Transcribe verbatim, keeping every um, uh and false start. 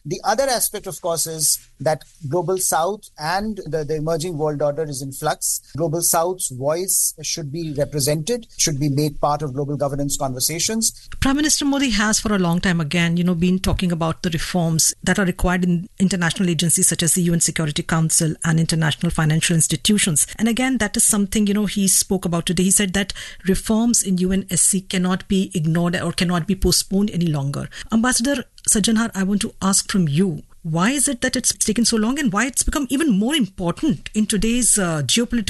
The other aspect, of course, is that Global South and the, the emerging world order is in flux. Global South's voice should be represented, should be made part of global governance conversations. Prime Minister Modi has for a long time again, you know, been talking about the reforms that are required in international agencies such as the U N Security Council and international financial institutions. And again, that is something, you know, he spoke about today. He said that reforms in U N S C cannot be ignored or cannot be postponed any longer. Ambassador Sajjanhar, I want to ask from you, why is it that it's taken so long and why it's become even more important in today's uh, geopolitical